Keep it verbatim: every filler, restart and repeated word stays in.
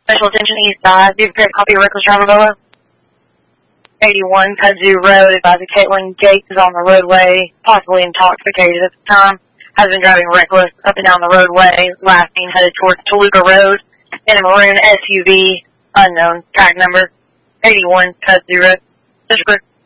Special attention east side. Be prepared to copy a reckless driver below. eighty-one Kudzu Road. Advising Caitlin Gates is on the roadway, possibly intoxicated at the time. Has been driving reckless up and down the roadway. Last seen headed towards Toluca Road in a maroon S U V, unknown tag number. eighty-one Kudzu Road. District.